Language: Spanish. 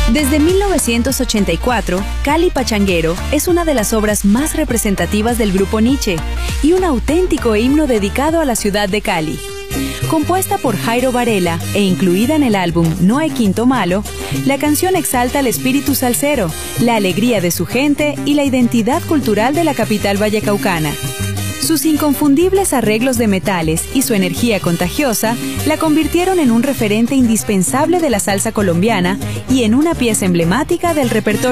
Desde 1984, Cali Pachanguero es una de las obras más representativas del grupo Niche y un auténtico himno dedicado a la ciudad de Cali. Compuesta por Jairo Varela e incluida en el álbum No hay quinto malo, la canción exalta el espíritu salsero, la alegría de su gente y la identidad cultural de la capital vallecaucana. Sus inconfundibles arreglos de metales y su energía contagiosa la convirtieron en un referente indispensable de la salsa colombiana y en una pieza emblemática del repertorio